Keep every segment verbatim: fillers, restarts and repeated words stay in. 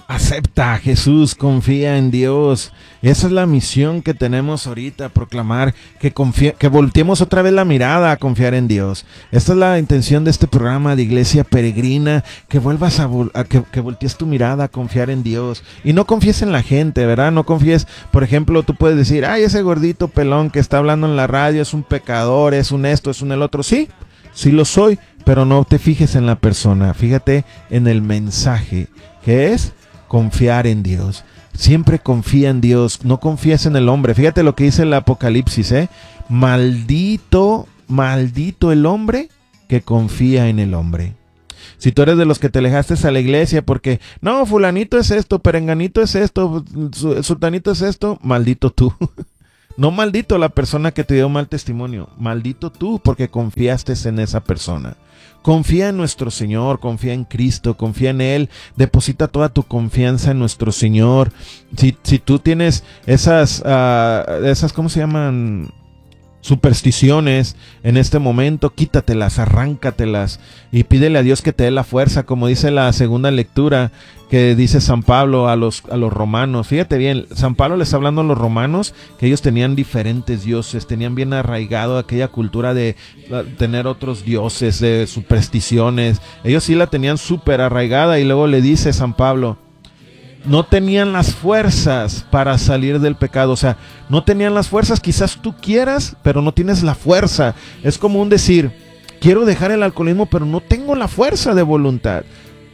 Acepta a Jesús, confía en Dios. Esa es la misión que tenemos ahorita, proclamar que, confía, que volteemos otra vez la mirada a confiar en Dios. Esta es la intención de este programa de Iglesia Peregrina, que vuelvas a, a que, que voltees tu mirada a confiar en Dios. Y no confíes en la gente, ¿verdad? No confíes, por ejemplo, tú puedes decir, ay, ese gordito pelón que está hablando en la radio es un pecador, es un esto, es un el otro. Sí, sí lo soy, pero no te fijes en la persona, fíjate en el mensaje, que es confiar en Dios. Siempre confía en Dios, no confíes en el hombre. Fíjate lo que dice el Apocalipsis, ¿eh? Maldito, maldito el hombre que confía en el hombre. Si tú eres de los que te alejaste a la iglesia porque, no, fulanito es esto, perenganito es esto, sultanito es esto, maldito tú. No maldito la persona que te dio mal testimonio, maldito tú porque confiaste en esa persona. Confía en nuestro Señor, confía en Cristo, confía en Él, deposita toda tu confianza en nuestro Señor. Si, si tú tienes esas, uh, esas, ¿cómo se llaman? Supersticiones en este momento, quítatelas, arráncatelas y pídele a Dios que te dé la fuerza, como dice la segunda lectura que dice San Pablo a los, a los romanos. Fíjate bien, San Pablo les está hablando a los romanos que ellos tenían diferentes dioses, tenían bien arraigado aquella cultura de tener otros dioses, de supersticiones. Ellos sí la tenían súper arraigada y luego le dice San Pablo, no tenían las fuerzas para salir del pecado. O sea, no tenían las fuerzas. Quizás tú quieras, pero no tienes la fuerza. Es como un decir, quiero dejar el alcoholismo, pero no tengo la fuerza de voluntad.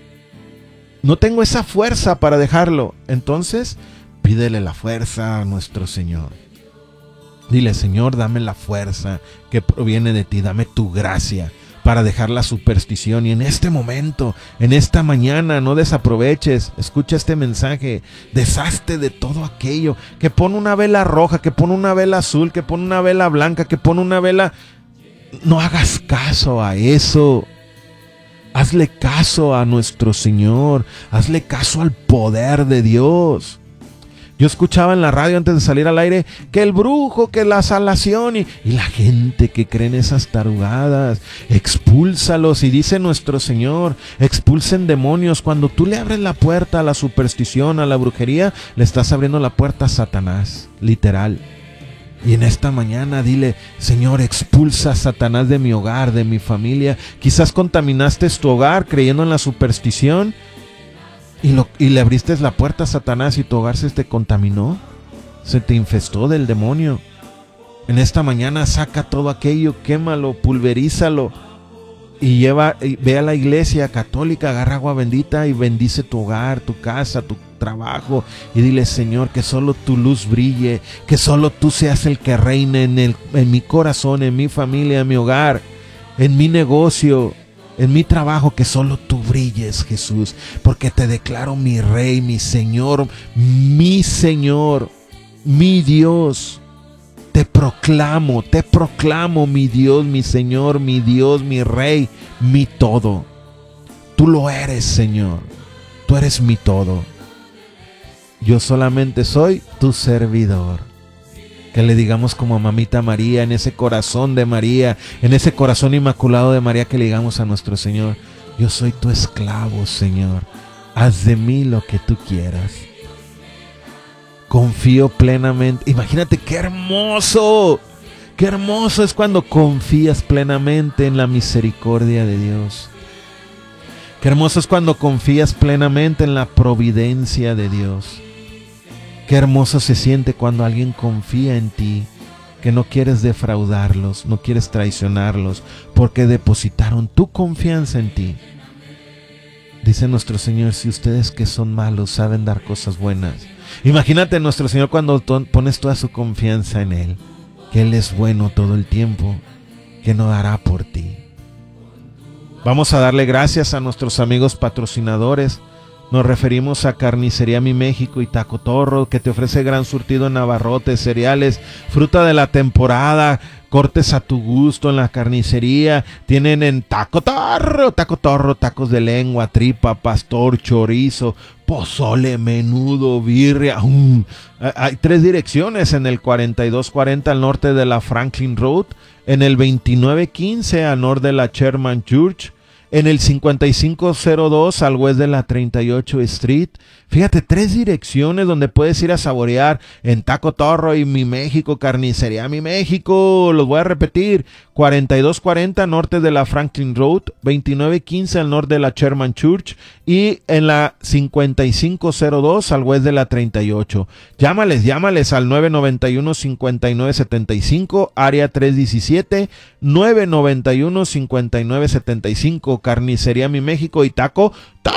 No tengo esa fuerza para dejarlo. Entonces, pídele la fuerza a nuestro Señor. Dile, Señor, dame la fuerza que proviene de ti. Dame tu gracia para dejar la superstición. Y en este momento, en esta mañana, no desaproveches. Escucha este mensaje. Deshazte de todo aquello que pone una vela roja, que pone una vela azul, que pone una vela blanca, que pone una vela... No hagas caso a eso. Hazle caso a nuestro Señor. Hazle caso al poder de Dios. Yo escuchaba en la radio antes de salir al aire que el brujo, que la salación y, y la gente que cree en esas tarugadas, expúlsalos. Y dice nuestro Señor, expulsen demonios. Cuando tú le abres la puerta a la superstición, a la brujería, le estás abriendo la puerta a Satanás, literal. Y en esta mañana dile, Señor, expulsa a Satanás de mi hogar, de mi familia. Quizás contaminaste tu hogar creyendo en la superstición. Y, lo, y le abriste la puerta a Satanás y tu hogar se te contaminó, se te infestó del demonio. En esta mañana saca todo aquello, quémalo, pulverízalo y lleva, y ve a la iglesia católica, agarra agua bendita y bendice tu hogar, tu casa, tu trabajo y dile, Señor, que solo tu luz brille, que solo tú seas el que reine en, el, en mi corazón, en mi familia, en mi hogar, en mi negocio, en mi trabajo, que solo tú brilles, Jesús, porque te declaro mi Rey, mi Señor, mi Señor, mi Dios. Te proclamo, te proclamo, mi Dios, mi Señor, mi Dios, mi Rey, mi todo. Tú lo eres, Señor. Tú eres mi todo. Yo solamente soy tu servidor. Que le digamos como a mamita María, en ese corazón de María, en ese corazón inmaculado de María, que le digamos a nuestro Señor, yo soy tu esclavo, Señor. Haz de mí lo que tú quieras. Confío plenamente. Imagínate qué hermoso, qué hermoso es cuando confías plenamente en la misericordia de Dios. Qué hermoso es cuando confías plenamente en la providencia de Dios. Qué hermoso se siente cuando alguien confía en ti, que no quieres defraudarlos, no quieres traicionarlos, porque depositaron tu confianza en ti. Dice nuestro Señor, si ustedes que son malos saben dar cosas buenas. Imagínate nuestro Señor cuando pones toda su confianza en Él, que Él es bueno todo el tiempo, que no dará por ti. Vamos a darle gracias a nuestros amigos patrocinadores. Nos referimos a Carnicería Mi México y Taco Torro, que te ofrece gran surtido en abarrotes, cereales, fruta de la temporada, cortes a tu gusto en la carnicería. Tienen en Taco Torro, Taco Torro, tacos de lengua, tripa, pastor, chorizo, pozole, menudo, birria. Um, hay tres direcciones: en el cuarenta y dos cuarenta al norte de la Franklin Road, en el veintinueve quince al norte de la Sherman Church, en el cincuenta y cinco cero dos al west de la treinta y ocho Street. Fíjate, tres direcciones donde puedes ir a saborear en Taco Torro y Mi México, Carnicería Mi México. Los voy a repetir: cuarenta y dos cuarenta norte de la Franklin Road, veintinueve quince al norte de la Sherman Church y en la cincuenta y cinco cero dos al west de la treinta y ocho. Llámales, llámales al nueve noventa y uno cincuenta y nueve setenta y cinco, área tres diecisiete, nueve noventa y uno cincuenta y nueve setenta y cinco, Carnicería Mi México y Taco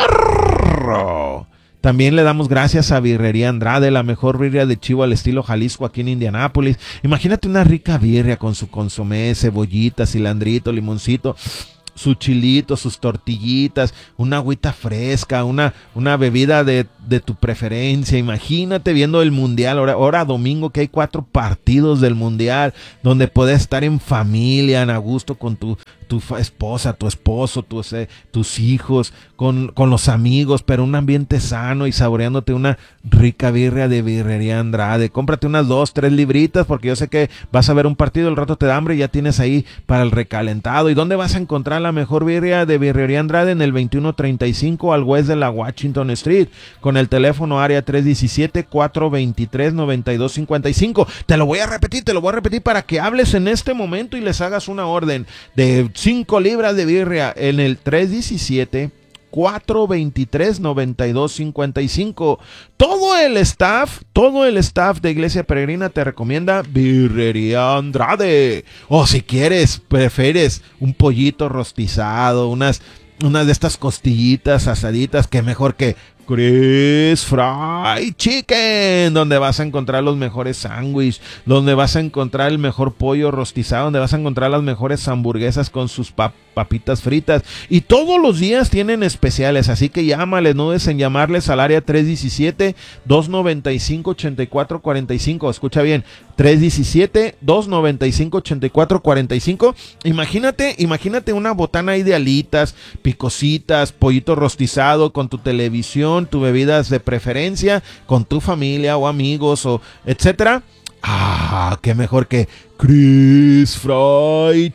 Torro. También le damos gracias a Birrería Andrade, la mejor birria de chivo al estilo Jalisco aquí en Indianápolis. Imagínate una rica birria con su consomé, cebollita, cilandrito, limoncito, su chilito, sus tortillitas, una agüita fresca, una, una bebida de, de tu preferencia. Imagínate viendo el mundial, ahora, ahora domingo que hay cuatro partidos del mundial, donde puedes estar en familia, en a gusto con tu, tu esposa, tu esposo, tus, eh, tus hijos, con, con los amigos, pero un ambiente sano y saboreándote una rica birria de Birrería Andrade. Cómprate unas dos, tres libritas, porque yo sé que vas a ver un partido, el rato te da hambre y ya tienes ahí para el recalentado. ¿Y dónde vas a encontrar la mejor birria de Birrería Andrade? En el veintiuno treinta y cinco al west de la Washington Street, con el teléfono área tres diecisiete, cuatro veintitrés, noventa y dos cincuenta y cinco. Te lo voy a repetir, te lo voy a repetir para que hables en este momento y les hagas una orden de cinco libras de birria en el tres diecisiete, cuatro veintitrés, noventa y dos cincuenta y cinco. Todo el staff, todo el staff de Iglesia Peregrina te recomienda Birrería Andrade. O si quieres, prefieres un pollito rostizado, unas, unas de estas costillitas asaditas, que mejor que Chris Fry Chicken, donde vas a encontrar los mejores sándwiches, donde vas a encontrar el mejor pollo rostizado, donde vas a encontrar las mejores hamburguesas con sus pap papitas fritas. Y todos los días tienen especiales, así que llámales, no dudes en llamarles al área tres diecisiete, dos noventa y cinco, ochenta y cuatro cuarenta y cinco. Escucha bien, tres diecisiete, dos noventa y cinco, ochenta y cuatro cuarenta y cinco. Imagínate, imagínate una botana ahí de alitas, picositas, pollito rostizado con tu televisión, tu bebidas de preferencia, con tu familia o amigos o etcétera. Ah, qué mejor que Chris Fry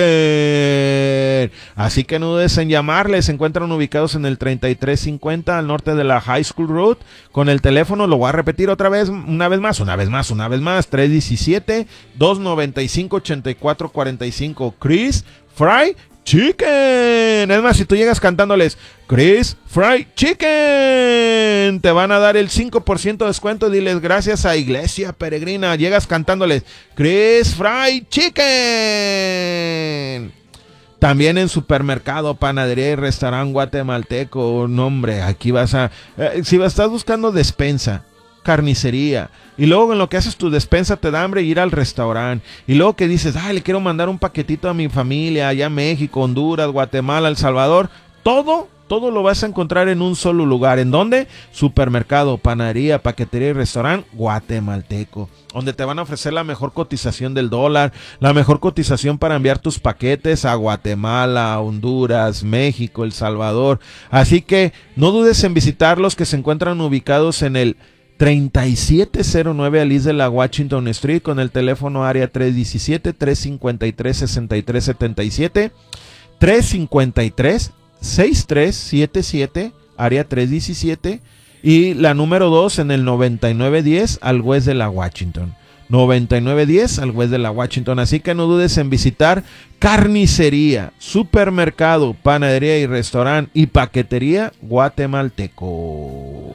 Chicken. Así que no dudes en llamarles. Se encuentran ubicados en el treinta y tres cincuenta al norte de la High School Road. Con el teléfono, lo voy a repetir otra vez, una vez más, una vez más, una vez más. tres diecisiete, dos noventa y cinco, ochenta y cuatro cuarenta y cinco. Chris Fry Chicken. Es más, si tú llegas cantándoles Chris Fry Chicken, te van a dar el cinco por ciento de descuento. Diles gracias a Iglesia Peregrina. Llegas cantándoles Chris Fry Chicken. También en supermercado, panadería y restaurante guatemalteco. No, hombre, aquí vas a... Eh, si estás buscando despensa, carnicería, y luego en lo que haces tu despensa te da hambre ir al restaurante, y luego que dices, ay, le quiero mandar un paquetito a mi familia allá en México, Honduras, Guatemala, El Salvador, todo, todo lo vas a encontrar en un solo lugar. ¿En dónde? Supermercado, panadería, paquetería y restaurante guatemalteco, donde te van a ofrecer la mejor cotización del dólar, la mejor cotización para enviar tus paquetes a Guatemala, Honduras, México, El Salvador. Así que no dudes en visitarlos, que se encuentran ubicados en el treinta y siete cero nueve al east de la Washington Street, con el teléfono área tres diecisiete, tres cincuenta y tres, sesenta y tres setenta y siete, tres cincuenta y tres, sesenta y tres setenta y siete, área tres diecisiete, y la número dos en el noventa y nueve diez al west de la Washington. noventa y nueve diez al west de la Washington. Así que no dudes en visitar carnicería, supermercado, panadería y restaurante y paquetería guatemalteco.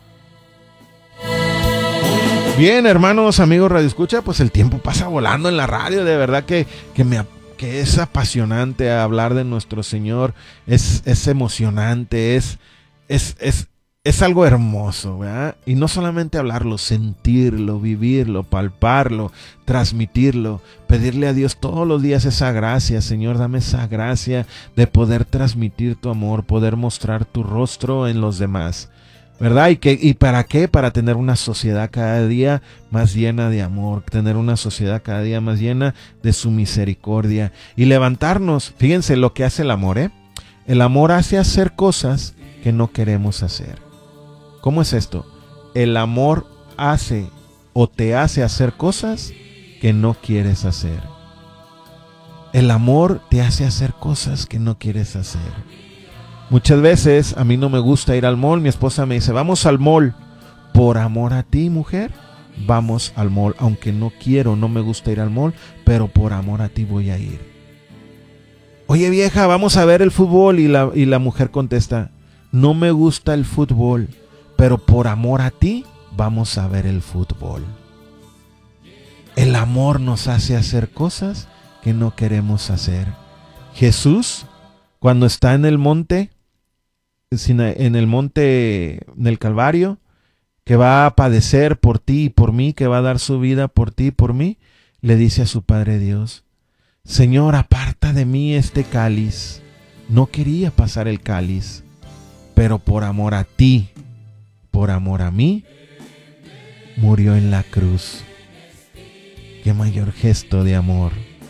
Bien, hermanos, amigos Radio Escucha, pues el tiempo pasa volando en la radio. De verdad que, que, me, que es apasionante hablar de nuestro Señor. Es, es emocionante, es, es, es, es algo hermoso, ¿verdad? Y no solamente hablarlo, sentirlo, vivirlo, palparlo, transmitirlo, pedirle a Dios todos los días esa gracia. Señor, dame esa gracia de poder transmitir tu amor, poder mostrar tu rostro en los demás, ¿verdad? ¿Y, que, ¿Y para qué? Para tener una sociedad cada día más llena de amor, tener una sociedad cada día más llena de su misericordia y levantarnos. Fíjense lo que hace el amor, ¿eh? El amor hace hacer cosas que no queremos hacer. ¿Cómo es esto? El amor hace o te hace hacer cosas que no quieres hacer. El amor te hace hacer cosas que no quieres hacer. Muchas veces a mí no me gusta ir al mall. Mi esposa me dice, vamos al mall. Por amor a ti, mujer, vamos al mall. Aunque no quiero, no me gusta ir al mall, pero por amor a ti voy a ir. Oye, vieja, vamos a ver el fútbol. Y la, y la mujer contesta, no me gusta el fútbol, pero por amor a ti vamos a ver el fútbol. El amor nos hace hacer cosas que no queremos hacer. Jesús, cuando está en el monte, en el monte del Calvario, que va a padecer por ti y por mí, que va a dar su vida por ti y por mí, le dice a su Padre Dios, Señor, aparta de mí este cáliz. No quería pasar el cáliz, pero por amor a ti, por amor a mí, murió en la cruz. Qué mayor gesto de amor.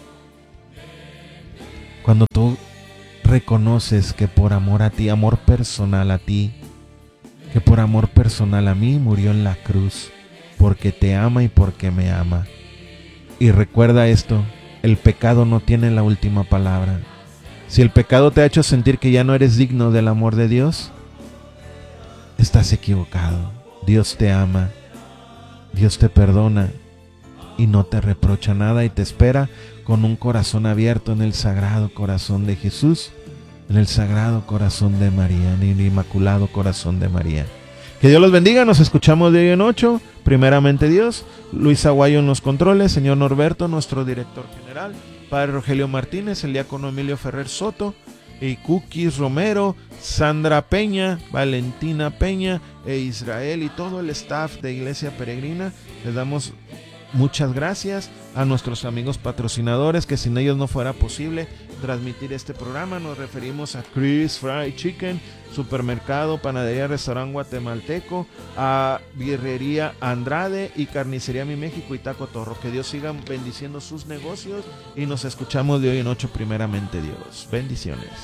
Cuando tú reconoces que por amor a ti, amor personal a ti, que por amor personal a mí murió en la cruz, porque te ama y porque me ama. Y recuerda esto, el pecado no tiene la última palabra. Si el pecado te ha hecho sentir que ya no eres digno del amor de Dios, estás equivocado. Dios te ama, Dios te perdona y no te reprocha nada y te espera con un corazón abierto en el sagrado corazón de Jesús, en el sagrado corazón de María, en el inmaculado corazón de María. Que Dios los bendiga, nos escuchamos de hoy en ocho, primeramente Dios, Luis Aguayo en los controles, señor Norberto, nuestro director general, padre Rogelio Martínez, el diácono Emilio Ferrer Soto, y Cookies Romero, Sandra Peña, Valentina Peña e Israel y todo el staff de Iglesia Peregrina. Les damos muchas gracias a nuestros amigos patrocinadores, que sin ellos no fuera posible transmitir este programa. Nos referimos a Chris Fried Chicken, Supermercado, Panadería, Restaurante Guatemalteco, a Birrería Andrade y Carnicería Mi México y Taco Torro. Que Dios siga bendiciendo sus negocios y nos escuchamos de hoy en ocho, primeramente Dios. Bendiciones.